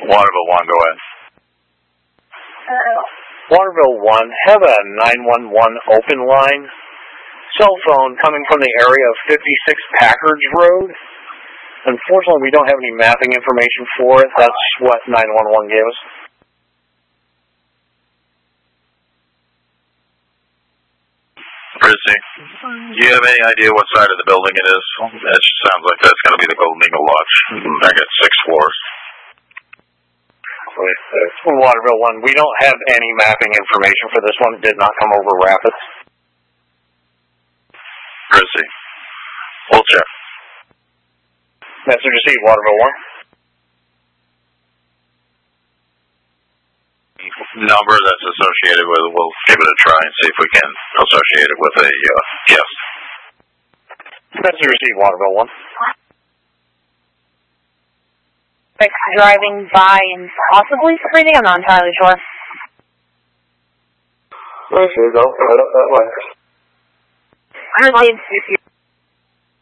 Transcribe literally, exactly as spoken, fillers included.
Waterville one, go ahead. Uh, Waterville one, have a nine one one open line. Cell phone coming from the area of fifty-six Packard's Road. Unfortunately, we don't have any mapping information for it. That's what nine one one gave us. Christy, do you have any idea what side of the building it is? It sounds like that's going to be the Golden Eagle Lodge. I got six floors. From Waterville one, we don't have any mapping information for this one. It did not come over Rapids. Christy, we'll check. Message received, Waterville one. Number that's associated with, we'll give it a try and see if we can associate it with a uh, yes. Message received, Waterville one. Like driving by and possibly screening, I'm not entirely sure. There you go, right up that way. I don't know if you